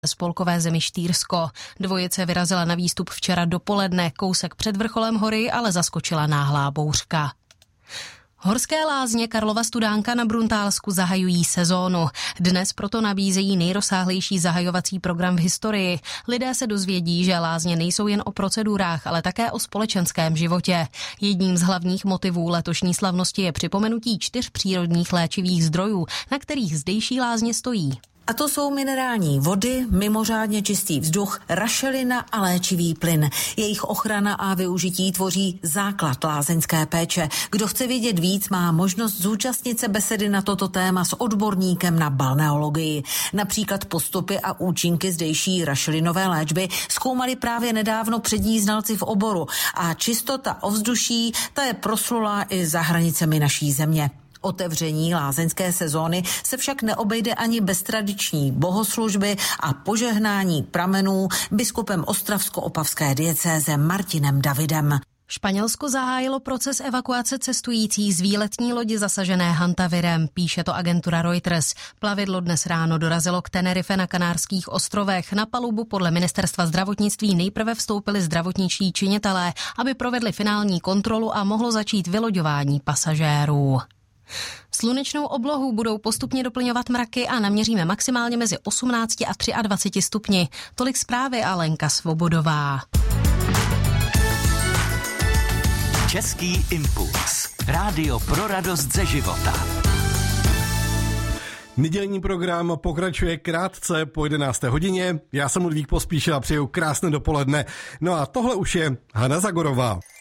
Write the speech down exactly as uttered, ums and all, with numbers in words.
spolkové zemi Štýrsko. Dvojice vyrazila na výstup včera dopoledne, kousek před vrcholem hory, ale zaskočila náhlá bouřka. Horské lázně Karlova Studánka na Bruntálsku zahajují sezónu. Dnes proto nabízejí nejrozsáhlejší zahajovací program v historii. Lidé se dozvědí, že lázně nejsou jen o procedurách, ale také o společenském životě. Jedním z hlavních motivů letošní slavnosti je připomenutí čtyř přírodních léčivých zdrojů, na kterých zdejší lázně stojí. A to jsou minerální vody, mimořádně čistý vzduch, rašelina a léčivý plyn. Jejich ochrana a využití tvoří základ lázeňské péče. Kdo chce vědět víc, má možnost zúčastnit se besedy na toto téma s odborníkem na balneologii. Například postupy a účinky zdejší rašelinové léčby zkoumali právě nedávno přední znalci v oboru. A čistota ovzduší, ta je proslulá i za hranicemi naší země. Otevření lázeňské sezóny se však neobejde ani bez tradiční bohoslužby a požehnání pramenů biskupem ostravsko-opavské diecéze Martinem Davidem. Španělsko zahájilo proces evakuace cestujících z výletní lodi zasažené hantavirem, píše to agentura Reuters. Plavidlo dnes ráno dorazilo k Tenerife na Kanárských ostrovech. Na palubu podle ministerstva zdravotnictví nejprve vstoupili zdravotničtí činitelé, aby provedli finální kontrolu a mohlo začít vyloďování pasažérů. Slunečnou oblohu budou postupně doplňovat mraky a naměříme maximálně mezi osmnácti a dvaceti třemi stupni. Tolik zprávy a Lenka Svobodová. Český impuls. Rádio pro radost ze života. Nedělní program pokračuje krátce po jedenácté hodině. Já jsem Ludvík Pospíšil a přeju krásné dopoledne. No a tohle už je Hana Zagorová.